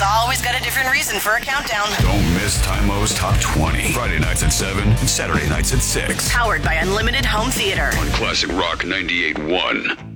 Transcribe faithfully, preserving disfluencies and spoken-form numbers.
always got a different reason for a countdown. Don't miss Time-O's Top twenty. Friday nights at seven and Saturday nights at six. Powered by Unlimited Home Theater. On Classic Rock ninety-eight point one.